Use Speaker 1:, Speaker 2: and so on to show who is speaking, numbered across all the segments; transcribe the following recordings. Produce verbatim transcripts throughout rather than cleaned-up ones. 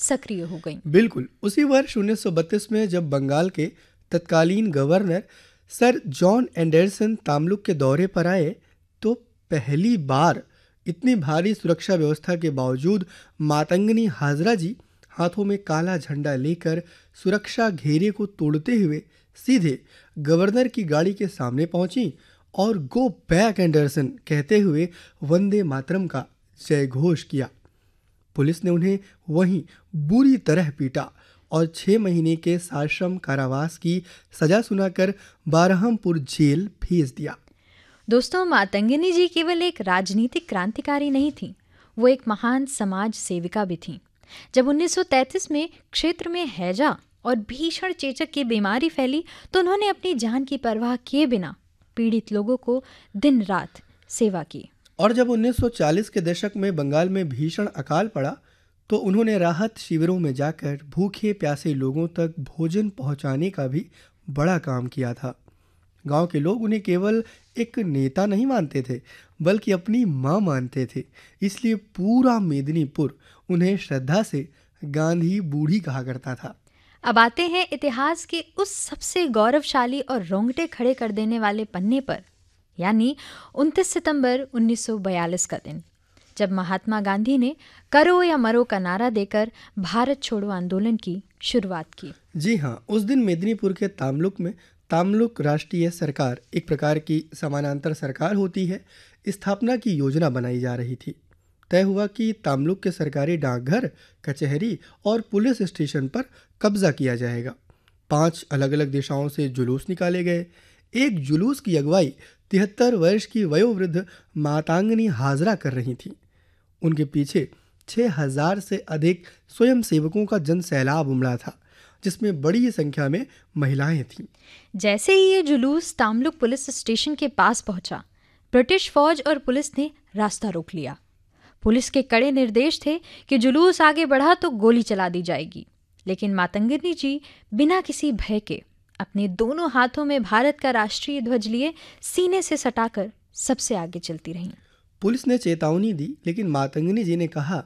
Speaker 1: सक्रिय हो गईं।
Speaker 2: बिल्कुल। उसी वर्ष उन्नीस सौ बत्तीस में जब बंगाल के तत्कालीन governor sir John Anderson Tamluk के दौरे पर आए तो पहली बार इतनी भारी सुरक्षा व्यवस्था के बावजूद मातंगनी हाजरा जी हाथों में काला झंडा लेकर सुरक्षा घेरे को तोड़ते हुए सीधे गवर्नर की गाड़ी के सामने पहुंची और गो बैक एंडरसन कहते हुए वंदे मातरम का जय घोष किया। पुलिस ने उन्हें वहीं बुरी तरह पीटा और छह महीने के साश्रम कारावास की सजा सुनाकर बारहमपुर जेल भेज दिया।
Speaker 1: दोस्तों, मातंगिनी जी केवल एक राजनीतिक क्रांतिकारी नहीं थी, वो एक महान समाज सेविका भी थीं। जब उन्नीस सौ तैंतीस में क्षेत्र में हैजा और भीषण चेचक की बीमारी फैली तो उन्होंने अपनी जान की परवाह किए बिना पीड़ित लोगों को दिन रात सेवा की।
Speaker 2: और जब उन्नीस सौ चालीस के दशक में बंगाल में भीषण अकाल पड़ा तो उन्होंने राहत शिविरों में जाकर भूखे प्यासे लोगों तक भोजन पहुंचाने का भी बड़ा काम किया था। गांव के लोग उन्हें केवल एक नेता नहीं मानते थे बल्कि अपनी मां मानते थे, इसलिए पूरा मेदिनीपुर उन्हें श्रद्धा से गांधी बूढ़ी कहा करता था।
Speaker 1: अब आते हैं इतिहास के उस सबसे गौरवशाली और रोंगटे खड़े कर देने वाले पन्ने पर, यानी उनतीस सितंबर उन्नीस सौ बयालीस का दिन, जब महात्मा गांधी ने करो या मरो का नारा देकर भारत छोड़ो आंदोलन की शुरुआत की।
Speaker 2: जी हाँ, उस दिन मेदिनीपुर के तामलुक में तामलुक राष्ट्रीय सरकार, एक प्रकार की समानांतर सरकार होती है, स्थापना की योजना बनाई जा रही थी। तय हुआ कि तामलुक के सरकारी डाकघर, कचहरी और पुलिस स्टेशन पर कब्जा किया जाएगा। पांच अलग अलग दिशाओं से जुलूस निकाले गए। एक जुलूस की अगुवाई तिहत्तर वर्ष की वयोवृद्ध मातंगिनी हाजरा कर रही थी। उनके पीछे छह हजार से अधिक स्वयं सेवकों का जन सैलाब उमड़ा था, जिसमें बड़ी संख्या में महिलाएं थीं।
Speaker 1: जैसे ही ये जुलूस तामलुक पुलिस स्टेशन के पास पहुंचा, ब्रिटिश फौज और पुलिस ने रास्ता रोक लिया। पुलिस के कड़े निर्देश थे कि जुलूस आगे बढ़ा तो गोली चला दी जाएगी, लेकिन मातंगिनी जी बिना किसी भय के अपने दोनों हाथों में भारत का राष्ट्रीय ध्वज लिए सीने से सटाकर सबसे आगे चलती रहीं।
Speaker 2: पुलिस ने चेतावनी दी, लेकिन मातंगिनी जी ने कहा,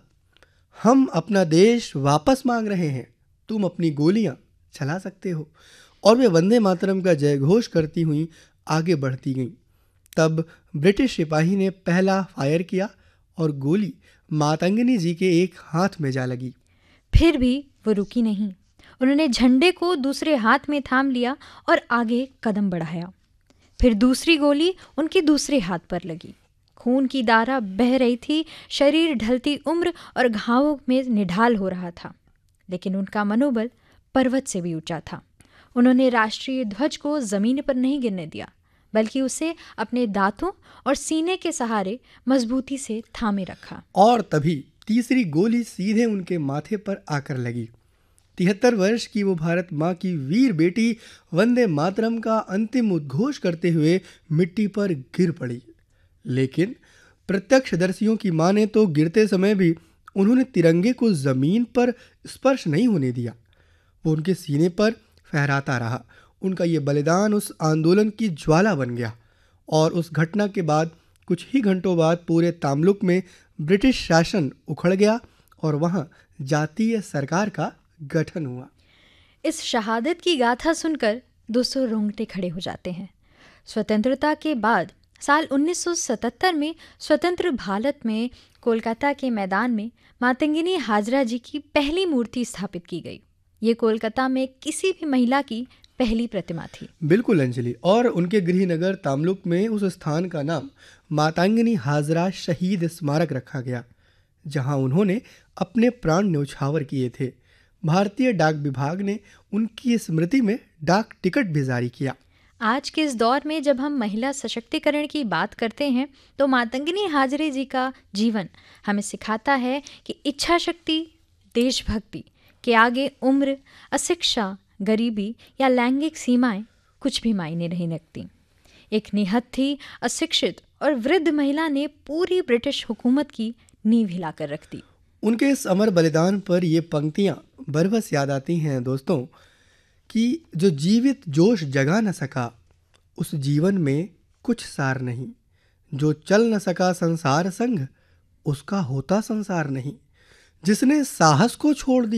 Speaker 2: हम अपना देश वापस मांग रहे हैं, तुम अपनी गोलियां चला सकते हो। और वे वंदे मातरम का जय घोष करती हुई आगे बढ़ती गईं। तब ब्रिटिश सिपाही ने पहला फायर किया और गोली मातंगिनी जी के एक हाथ में जा लगी।
Speaker 1: फिर भी वो रुकी नहीं। उन्होंने झंडे को दूसरे हाथ में थाम लिया और आगे कदम बढ़ाया। फिर दूसरी गोली उनके दूसरे हाथ पर लगी। खून की धारा बह रही थी, शरीर ढलती उम्र और घावों में निढाल हो रहा था, लेकिन उनका मनोबल पर्वत से भी ऊंचा था। उन्होंने राष्ट्रीय ध्वज को जमीन पर नहीं गिरने दिया, बल्कि उसे अपने दांतों और सीने के सहारे मजबूती से थामे रखा।
Speaker 2: और तभी तीसरी गोली सीधे उनके माथे पर आकर लगी। तिहत्तर वर्ष की वो भारत माँ की वीर बेटी वंदे मातरम का अंतिम उद्घोष करते हुए मिट्टी पर गिर पड़ी। लेकिन प्रत्यक्षदर्शियों की माने तो गिरते समय भी उन्होंने तिरंगे को जमीन पर स्पर्श नहीं होने दिया। वो उनके सीने पर फहराता रहा। उनका ये बलिदान उस आंदोलन की ज्वाला बन गया। और उस घटना के बाद कुछ ही घंटों बाद पूरे तामलुक में ब्रिटिश शासन उखड़ गया और वहाँ जातीय सरकार का गठन हुआ।
Speaker 1: इस शहादत की गाथा सुनकर दो सौ रोंगटे खड़े हो जाते हैं। स्वतंत्रता के बाद साल उन्नीस सौ सतहत्तर में स्वतंत्र भारत में कोलकाता के मैदान में मातंगिनी हाजरा जी की पहली मूर्ति स्थापित की गई। ये कोलकाता में किसी भी महिला की पहली प्रतिमा थी।
Speaker 2: बिल्कुल अंजलि। और उनके गृहनगर तामलुक में उस स्थान का नाम मातंगिनी हाजरा शहीद स्मारक रखा गया, जहां उन्होंने अपने प्राण न्यौछावर किए थे। भारतीय डाक विभाग ने उनकी स्मृति में डाक टिकट भी जारी किया।
Speaker 1: आज के इस दौर में जब हम महिला सशक्तिकरण की बात करते हैं तो मातंगिनी हाजरे जी का जीवन हमें सिखाता है कि इच्छा शक्ति, देशभक्ति के आगे उम्र, अशिक्षा, गरीबी या लैंगिक सीमाएं कुछ भी मायने नहीं रखती। एक निहत्थी, अशिक्षित और वृद्ध महिला ने पूरी ब्रिटिश हुकूमत की नींव हिलाकर रख दी।
Speaker 2: उनके इस अमर बलिदान पर ये पंक्तियां बरबस याद आती हैं दोस्तों, कि जो जीवित जोश जगा न सका उस जीवन में कुछ सार नहीं, जो चल न सका संसार संग उसका होता संसार नहीं, जिसने साहस को छोड़ दिया